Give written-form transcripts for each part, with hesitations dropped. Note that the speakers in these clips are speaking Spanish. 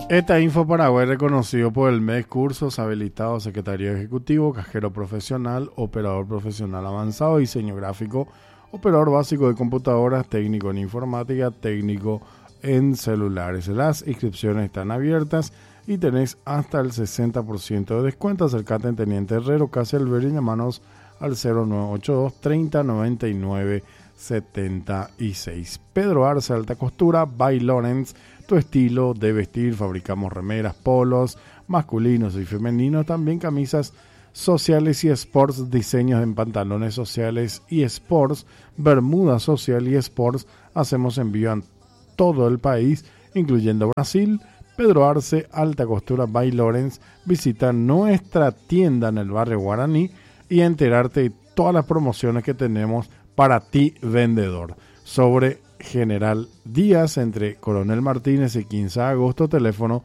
Esta Info Paraguay, reconocido por el MES, cursos habilitados, secretario ejecutivo, cajero profesional, operador profesional avanzado, diseño gráfico, operador básico de computadoras, técnico en informática, técnico en celulares. Las inscripciones están abiertas y tenés hasta el 60% de descuento. Acercate en Teniente Herrero, Casa del Verde, y llamanos al 0982 30 99 76. Pedro Arce, Alta Costura, by Lawrence, tu estilo de vestir. Fabricamos remeras, polos masculinos y femeninos, también camisas sociales y sports, diseños en pantalones sociales y sports, bermuda social y sports. Hacemos envío a todo el país, incluyendo Brasil. Pedro Arce, Alta Costura by Lawrence. Visita nuestra tienda en el barrio Guaraní y enterarte de todas las promociones que tenemos para ti, vendedor. Sobre General Díaz, entre Coronel Martínez y 15 de agosto, teléfono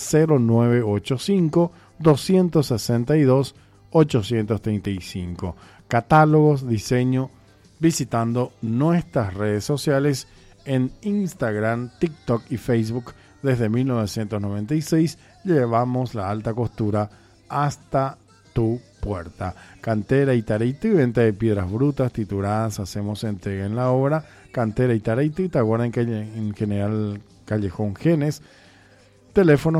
0985 262 835. Catálogos, diseño, visitando nuestras redes sociales en Instagram, TikTok y Facebook. Desde 1996 llevamos la alta costura hasta tu puerta. Cantera y Tareite, venta de piedras brutas tituladas, hacemos entrega en la obra. Cantera y Tareite, Itaguara en General Callejón Genes. Teléfono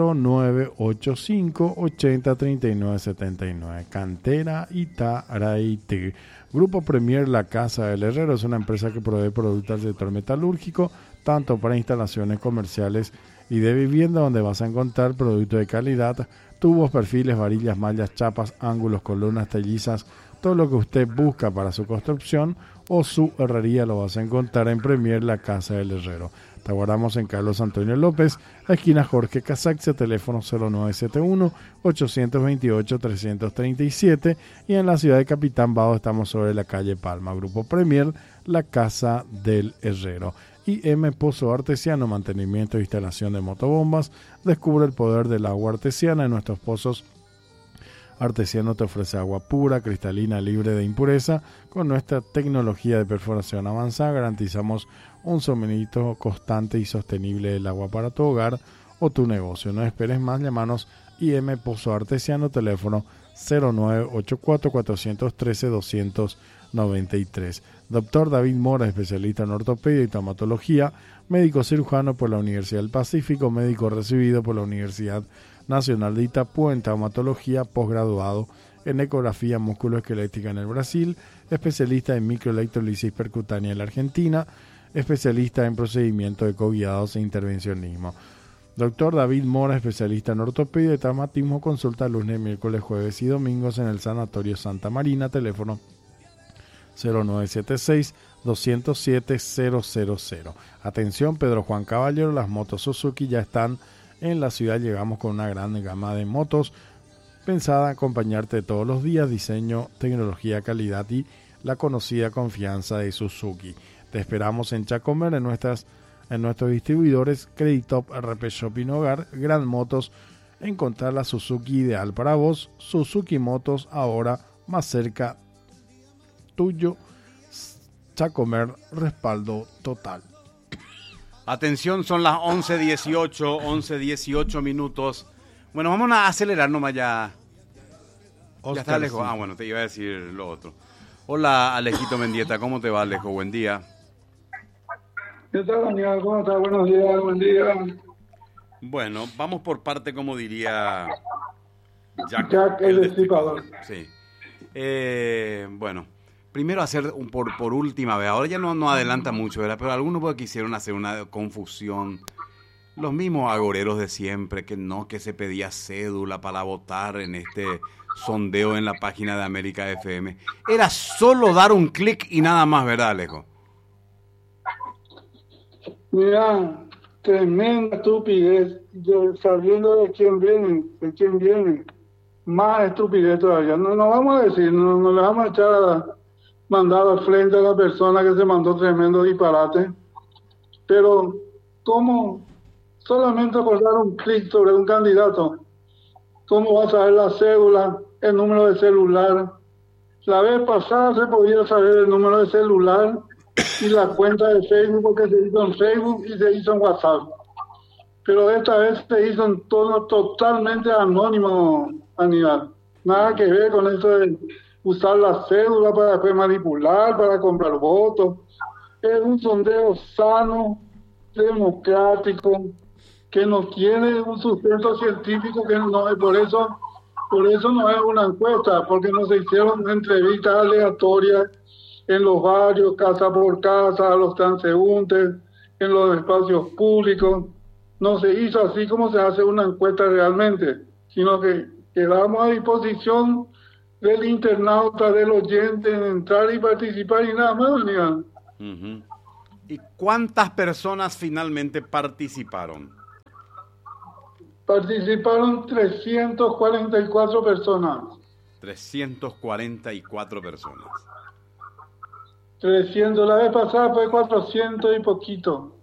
0985 80 39 79. Cantera y Tareite. Grupo Premier La Casa del Herrero es una empresa que provee productos del sector metalúrgico, tanto para instalaciones comerciales y de vivienda, donde vas a encontrar productos de calidad, tubos, perfiles, varillas, mallas, chapas, ángulos, columnas, tellizas, todo lo que usted busca para su construcción o su herrería lo vas a encontrar en Premier La Casa del Herrero. Te aguardamos en Carlos Antonio López, esquina Jorge Casaxia, teléfono 0971 828 337, y en la ciudad de Capitán Bado estamos sobre la calle Palma. Grupo Premier La Casa del Herrero. IM Pozo Artesiano, mantenimiento e instalación de motobombas. Descubre el poder del agua artesiana. En nuestros pozos artesianos te ofrece agua pura, cristalina, libre de impureza. Con nuestra tecnología de perforación avanzada garantizamos un suministro constante y sostenible del agua para tu hogar o tu negocio. No esperes más, llamanos IM Pozo Artesiano, teléfono 0984 413 293. Doctor David Mora, especialista en ortopedia y traumatología, médico cirujano por la Universidad del Pacífico, médico recibido por la Universidad Nacional de Itapúa en traumatología, posgraduado en ecografía musculoesquelética en el Brasil, especialista en microelectrolisis percutánea en la Argentina, especialista en procedimientos ecoguiados e intervencionismo. Doctor David Mora, especialista en ortopedia y traumatismo, consulta lunes, miércoles, jueves y domingos en el Sanatorio Santa Marina, teléfono 0976 207 000. Atención, Pedro Juan Caballero, las motos Suzuki ya están en la ciudad. Llegamos con una gran gama de motos pensada a acompañarte todos los días. Diseño, tecnología, calidad y la conocida confianza de Suzuki. Te esperamos en Chacomer, en nuestros distribuidores Creditop, RP Shopping Hogar, Gran Motos. Encontrar la Suzuki ideal para vos. Suzuki Motos, ahora más cerca tuyo. Chacomer, respaldo total. Atención, son las 11:18 minutos. Bueno, vamos a acelerar nomás ya. Oscar, ya está Alejo. sí. Bueno, te iba a decir lo otro. Hola, Alejito Mendieta, ¿cómo te va, Alejo? Buen día. ¿Qué tal, Daniel? ¿Cómo estás? Buenos días, buen día. Bueno, vamos por parte, como diría Jack el Destripador. Sí. Bueno, primero hacer por última vez. Ahora ya no adelanta mucho, ¿verdad? Pero algunos quisieron hacer una confusión. Los mismos agoreros de siempre, que se pedía cédula para votar en este sondeo en la página de América FM. Era solo dar un clic y nada más, ¿verdad, Alejo? Mira, tremenda estupidez, sabiendo de quién viene. Más estupidez todavía. No vamos a decir, no le vamos a echar mandado al frente a la persona que se mandó tremendo disparate. Pero, ¿cómo solamente por dar un clic sobre un candidato? ¿Cómo va a saber la cédula, el número de celular? La vez pasada se podía saber el número de celular y la cuenta de Facebook, porque se hizo en Facebook y se hizo en WhatsApp. pero esta vez se hizo en tono totalmente anónimo, Aníbal. Nada que ver con eso de usar la cédula para después manipular, para comprar votos. Es un sondeo sano, democrático, que no tiene un sustento científico, que no es por eso no es una encuesta, porque no se hicieron entrevistas aleatorias en los barrios, casa por casa, a los transeúntes, en los espacios públicos. No se hizo así como se hace una encuesta realmente, sino que quedamos a disposición del internauta, del oyente, en entrar y participar y nada más, Aníbal. Uh-huh. ¿Y cuántas personas finalmente participaron? Participaron 344 personas. 344 personas. 300, la vez pasada fue 400 y poquito.